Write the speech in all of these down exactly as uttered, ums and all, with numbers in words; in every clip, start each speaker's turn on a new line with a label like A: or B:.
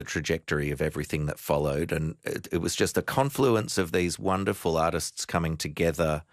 A: the trajectory of everything that followed. And it, it was just a confluence of these wonderful artists coming together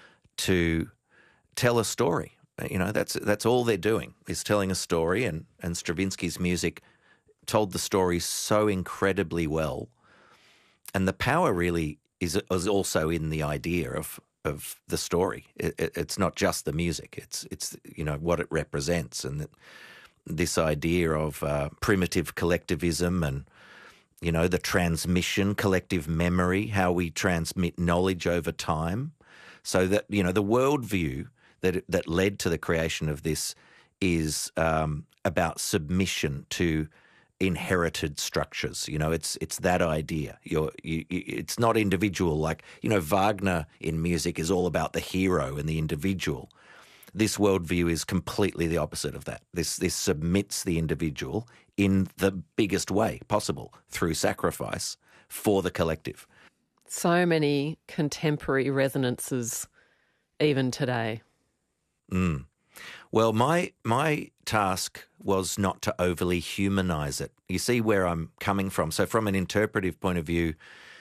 A: to tell a story. You know, that's that's all they're doing, is telling a story, and, and Stravinsky's music told the story so incredibly well. And the power really is, is also in the idea of of the story. It, it, it's not just the music. It's, it's you know, what it represents, and that, this idea of uh, primitive collectivism and, you know, the transmission, collective memory, how we transmit knowledge over time. So that, you know, the worldview that that led to the creation of this is um, about submission to inherited structures. You know, it's it's that idea. You're, you, you, it's not individual. Like, you know, Wagner in music is all about the hero and the individual. This worldview is completely the opposite of that. This this submits the individual in the biggest way possible, through sacrifice for the collective.
B: So many contemporary resonances even today.
A: Mm. Well, my my task was not to overly humanise it. You see where I'm coming from. So from an interpretive point of view,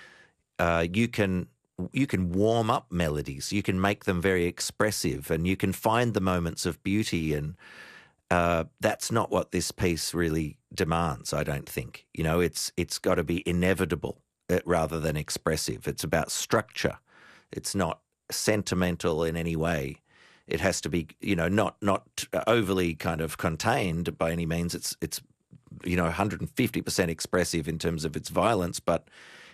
A: uh, you can you can warm up melodies, you can make them very expressive, and you can find the moments of beauty, and uh, that's not what this piece really demands, I don't think. You know, it's it's got to be inevitable uh, rather than expressive. It's about structure. It's not sentimental in any way. It has to be, you know, not not overly kind of contained by any means. It's, it's you know, one hundred fifty percent expressive in terms of its violence, but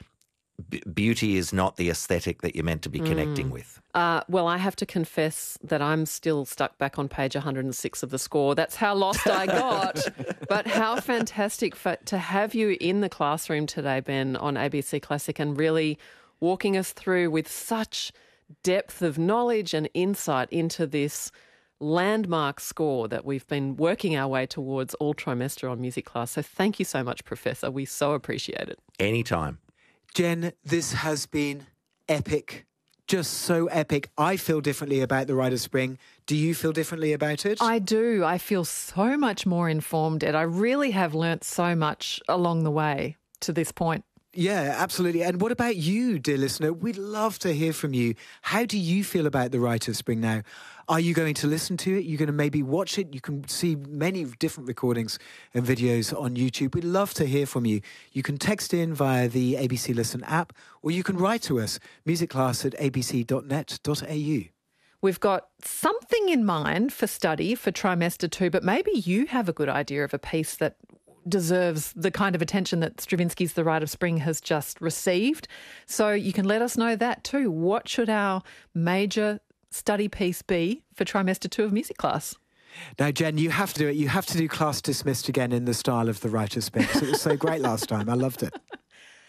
A: b- beauty is not the aesthetic that you're meant to be connecting
B: mm.
A: with.
B: Uh, well, I have to confess that I'm still stuck back on page one hundred six of the score. That's how lost I got. But how fantastic for, to have you in the classroom today, Ben, on A B C Classic, and really walking us through with such depth of knowledge and insight into this landmark score that we've been working our way towards all trimester on music class. So thank you so much, Professor. We so appreciate it.
A: Anytime.
C: Jen, this has been epic. Just so epic. I feel differently about the Rite of Spring. Do you feel differently about it?
D: I do. I feel so much more informed, Ed. I really have learnt so much along the way to this point.
C: Yeah, absolutely. And what about you, dear listener? We'd love to hear from you. How do you feel about the Rite of Spring now? Are you going to listen to it? You're going to maybe watch it? You can see many different recordings and videos on YouTube. We'd love to hear from you. You can text in via the A B C Listen app, or you can write to us, musicclass at a b c dot net dot a u.
D: We've got something in mind for study for trimester two, but maybe you have a good idea of a piece that deserves the kind of attention that Stravinsky's The Rite of Spring has just received. So you can let us know that too. What should our major study piece be for trimester two of music class?
C: Now, Jen, you have to do it. You have to do Class Dismissed again in the style of The Rite of Spring. It was so great last time. I loved it.